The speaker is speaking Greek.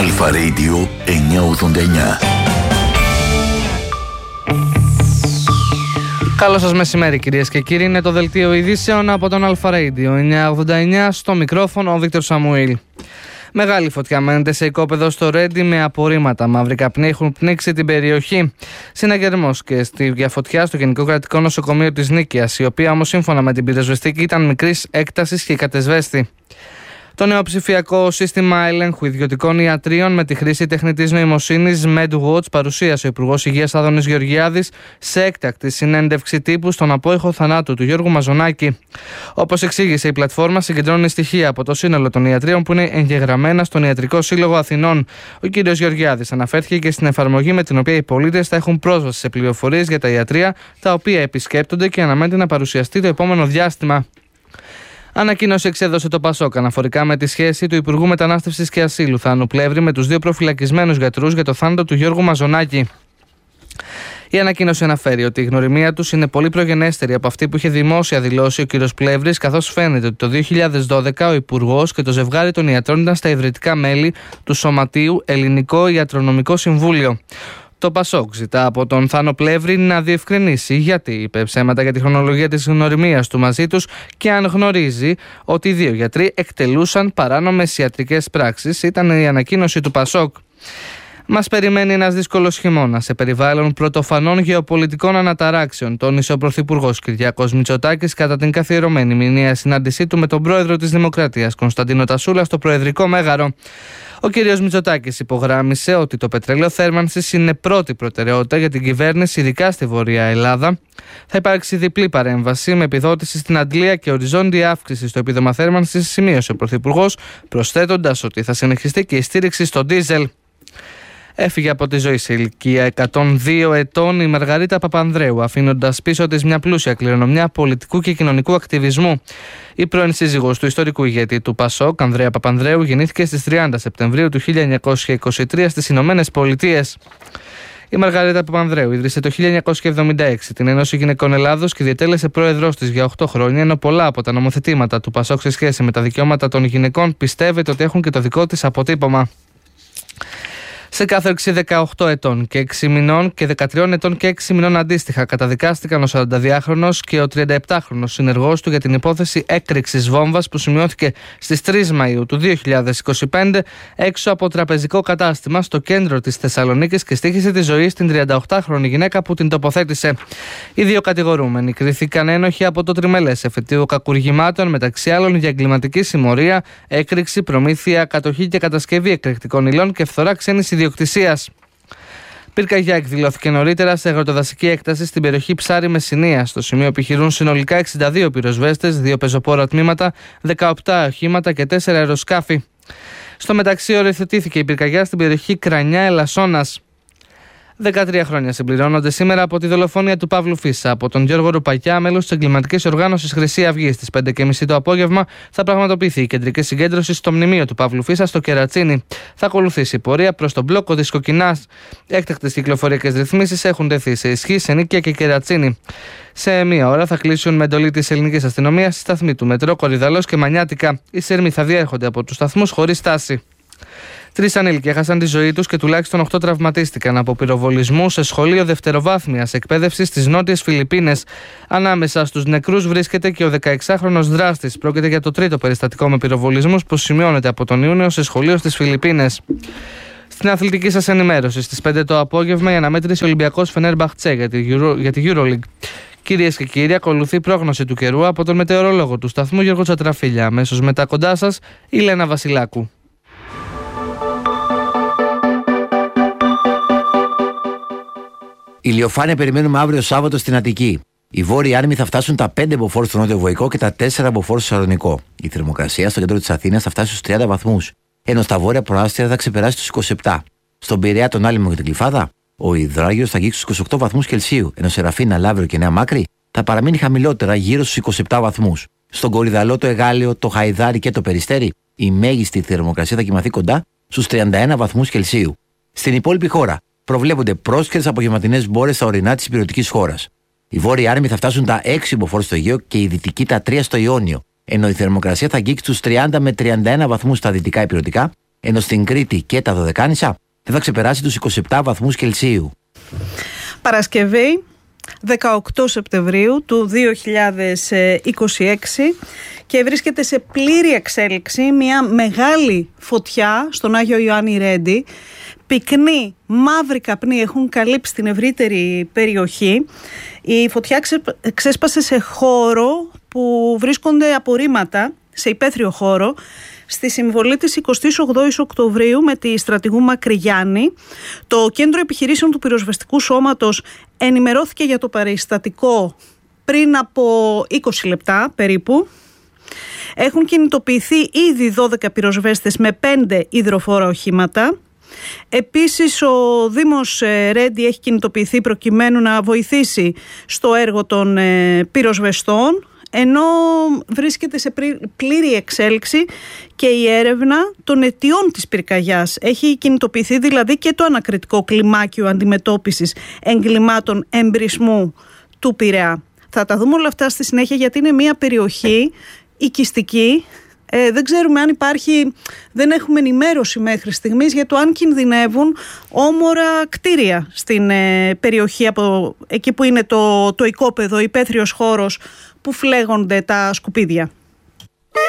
Αλφα Radio 989. Καλό σας μεσημέρι κυρίες και κύριοι, είναι το δελτίο ειδήσεων από τον Αλφα Radio 989, στο μικρόφωνο ο Βίκτορ Σαμουήλ. Μεγάλη φωτιά μένεται σε οικόπεδο στο Ρέντι με απορρίμματα. Μαύροι καπνοί έχουν πνίξει την περιοχή. Συναγερμός και στη διαφωτιά στο Γενικό Κρατικό Νοσοκομείο της Νίκαιας, η οποία όμως σύμφωνα με την πυροσβεστική ήταν μικρής έκτασης και κατεσβέστη. Το νέο ψηφιακό σύστημα ελέγχου ιδιωτικών ιατρίων με τη χρήση τεχνητής νοημοσύνης MedWatch παρουσίασε ο Υπουργός Υγείας Άδωνης Γεωργιάδης σε έκτακτη συνέντευξη τύπου στον απόϊχο θανάτου του Γιώργου Μαζονάκη. Όπως εξήγησε, η πλατφόρμα συγκεντρώνει στοιχεία από το σύνολο των ιατρίων που είναι εγγεγραμμένα στον Ιατρικό Σύλλογο Αθηνών. Ο κ. Γεωργιάδης αναφέρθηκε και στην εφαρμογή με την οποία οι πολίτες θα έχουν πρόσβαση σε πληροφορίες για τα ιατρεία τα οποία επισκέπτονται και αναμένεται να παρουσιαστεί το επόμενο διάστημα. Ανακοίνωση εξέδωσε το ΠΑΣΟΚ αναφορικά με τη σχέση του Υπουργού Μετανάστευσης και Ασύλου Θάνου Πλεύρη με τους δύο προφυλακισμένους γιατρούς για το θάνατο του Γιώργου Μαζονάκη. Η ανακοίνωση αναφέρει ότι η γνωριμία τους είναι πολύ προγενέστερη από αυτή που είχε δημόσια δηλώσει ο κ. Πλεύρης, καθώς φαίνεται ότι το 2012 ο Υπουργός και το ζευγάρι των ιατρών ήταν στα ιδρυτικά μέλη του Σωματείου Ελληνικό Ιατρονομικό Συμβούλιο. Το ΠΑΣΟΚ ζητά από τον Θάνο Πλεύρη να διευκρινίσει γιατί είπε ψέματα για τη χρονολογία της γνωριμίας του μαζί τους και αν γνωρίζει ότι οι δύο γιατροί εκτελούσαν παράνομες ιατρικές πράξεις. Ήταν η ανακοίνωση του ΠΑΣΟΚ. Μας περιμένει ένας δύσκολος χειμώνας σε περιβάλλον πρωτοφανών γεωπολιτικών αναταράξεων, τόνισε ο Πρωθυπουργός Κυριάκος Μητσοτάκης κατά την καθιερωμένη μηνιαία συνάντησή του με τον πρόεδρο της Δημοκρατίας Κωνσταντίνο Τασούλα στο Προεδρικό Μέγαρο. Ο κ. Μητσοτάκης υπογράμμισε ότι το πετρέλαιο θέρμανσης είναι πρώτη προτεραιότητα για την κυβέρνηση, ειδικά στη Βόρεια Ελλάδα. Θα υπάρξει διπλή παρέμβαση με επιδότηση στην αντλία και οριζόντια αύξηση στο επίδομα θέρμανσης, σημείωσε ο Πρωθυπουργός, προσθέτοντας ότι θα συνεχιστεί και η στήριξη στο ντίζελ. Έφυγε από τη ζωή σε ηλικία 102 ετών η Μαργαρίτα Παπανδρέου, αφήνοντας πίσω της μια πλούσια κληρονομιά πολιτικού και κοινωνικού ακτιβισμού. Η πρώην σύζυγος του ιστορικού ηγέτη του ΠΑΣΟΚ, Ανδρέα Παπανδρέου, γεννήθηκε στις 30 Σεπτεμβρίου του 1923 στις Ηνωμένες Πολιτείες. Η Μαργαρίτα Παπανδρέου ίδρυσε το 1976 την Ένωση Γυναικών Ελλάδος και διετέλεσε πρόεδρος της για 8 χρόνια, ενώ πολλά από τα νομοθετήματα του ΠΑΣΟΚ σε σχέση με τα δικαιώματα των γυναικών πιστεύετε ότι έχουν και το δικό της αποτύπωμα. Σε κάθερξη 18 ετών και 6 μηνών και 13 ετών και 6 μηνών αντίστοιχα καταδικάστηκαν ο 42χρονος και ο 37χρονος συνεργός του για την υπόθεση έκρηξης βόμβας που σημειώθηκε στις 3 Μαΐου του 2025 έξω από τραπεζικό κατάστημα στο κέντρο της Θεσσαλονίκης και στοίχησε τη ζωή στην 38χρονη γυναίκα που την τοποθέτησε. Οι δύο κατηγορούμενοι κρίθηκαν ένοχοι από το τριμελές εφετείο κακουργημάτων, μεταξύ άλλων για εγκληματική συμμορία, έκρηξη, προμήθεια, κατοχή και κατασκευή εκρηκτικών υλών και φθορά ξένης ιδιοκτησίας. Πυρκαγιά εκδηλώθηκε νωρίτερα σε αγροτοδασική έκταση στην περιοχή Ψάρι Μεσσηνίας. Στο σημείο επιχειρούν συνολικά 62 πυροσβέστες, 2 πεζοπόρα τμήματα, 18 οχήματα και 4 αεροσκάφη. Στο μεταξύ, οριοθετήθηκε η πυρκαγιά στην περιοχή Κρανιά Ελασσόνας. 13 χρόνια συμπληρώνονται σήμερα από τη δολοφονία του Παύλου Φίσα από τον Γιώργο Ρουπακιά, μέλος της εγκληματικής οργάνωσης Χρυσή Αυγή. Στις 5:30 το απόγευμα θα πραγματοποιηθεί η κεντρική συγκέντρωση στο μνημείο του Παύλου Φίσα στο Κερατσίνι. Θα ακολουθήσει η πορεία προς τον μπλόκο της Κοκκινάς. Έκτακτες κυκλοφοριακές ρυθμίσεις έχουν τεθεί σε ισχύ σε Νίκαια και Κερατσίνι. Σε μία ώρα θα κλείσουν με εντολή της ελληνικής αστυνομίας στη σταθμή του μετρό Κορυδαλός και Μανιάτικα. Οι σέρμοι θα διέρχονται από τους σταθμούς χωρίς στάση. 3 ανήλικοι έχασαν τη ζωή τους και τουλάχιστον 8 τραυματίστηκαν από πυροβολισμού σε σχολείο δευτεροβάθμιας εκπαίδευσης στις νότιες Φιλιππίνες. Ανάμεσα στους νεκρούς βρίσκεται και ο 16χρονος δράστης. Πρόκειται για το τρίτο περιστατικό με πυροβολισμούς που σημειώνεται από τον Ιούνιο σε σχολείο στις Φιλιππίνες. Στην αθλητική σας ενημέρωση, στις 5 το απόγευμα, η αναμέτρηση Ολυμπιακός Φενέρμπαχτσε για τη EuroLeague. Κυρίες και κύριοι, ακολουθεί πρόγνωση του καιρού από τον μετεωρολόγο του σταθμού Γιώργο Τσατραφίλια. Αμέσως μετά κοντά σας, η Λένα Βασιλάκου. Ηλιοφάνεια περιμένουμε αύριο Σάββατο στην Αττική. Οι βόρειοι άρμοι θα φτάσουν τα 5 μποφόρ στο νότιο Βοϊκό και τα 4 μποφόρ στο Σαλονικό. Η θερμοκρασία στο κέντρο της Αθήνας θα φτάσει στους 30 βαθμούς, ενώ στα βόρεια προάστια θα ξεπεράσει τους 27. Στον Πειραιά, τον Άλυμο και την Κλιφάδα, ο υδράγιος θα αγγίξει στους 28 βαθμούς Κελσίου, ενώ σε Ραφίνα, Λαύριο και Νέα Μάκρη θα παραμείνει χαμηλότερα γύρω στους 27 βαθμούς. Στον Κορυδαλό, το Εγάλεο, το Χαϊδάρι και το Περιστέρι, η μέγιστη θερμοκρασία θα κοιμαθεί κοντά στους 31 βαθμούς Κελσίου. Στην υπόλοιπη χώρα προβλέπονται πρόσχερες απογευματινές μπόρες στα ορεινά της υπηρετικής χώρας. Οι βόρειοι άρμοι θα φτάσουν τα 6 μποφόρ στο Αιγαίο και οι δυτικοί τα 3 στο Ιόνιο, ενώ η θερμοκρασία θα αγγίξει τους 30 με 31 βαθμούς στα δυτικά υπηρετικά ενώ στην Κρήτη και τα Δωδεκάνησα δεν θα ξεπεράσει τους 27 βαθμούς Κελσίου. Παρασκευή, 18 Σεπτεμβρίου του 2026, και βρίσκεται σε πλήρη εξέλιξη μια μεγάλη φωτιά στον Άγιο Ιωάννη Ρέντι. Πυκνοί μαύροι καπνοί έχουν καλύψει την ευρύτερη περιοχή. Η φωτιά ξέσπασε σε χώρο που βρίσκονται απορρίμματα, σε υπαίθριο χώρο, στη συμβολή της 28ης Οκτωβρίου με τη στρατηγού Μακρυγιάννη. Το Κέντρο Επιχειρήσεων του Πυροσβεστικού Σώματος ενημερώθηκε για το περιστατικό πριν από 20 λεπτά περίπου. Έχουν κινητοποιηθεί ήδη 12 πυροσβέστες με 5 υδροφόρα οχήματα. Επίσης, ο Δήμος Ρέντι έχει κινητοποιηθεί προκειμένου να βοηθήσει στο έργο των πυροσβεστών, ενώ βρίσκεται σε πλήρη εξέλιξη και η έρευνα των αιτιών της πυρκαγιάς. Έχει κινητοποιηθεί δηλαδή και το ανακριτικό κλιμάκιο αντιμετώπισης εγκλημάτων εμπρισμού του Πειραιά. Θα τα δούμε όλα αυτά στη συνέχεια, γιατί είναι μια περιοχή οικιστική. Δεν ξέρουμε αν υπάρχει, δεν έχουμε ενημέρωση μέχρι στιγμής για το αν κινδυνεύουν όμορα κτίρια στην περιοχή, από εκεί που είναι το οικόπεδο, υπαίθριος χώρος που φλέγονται τα σκουπίδια.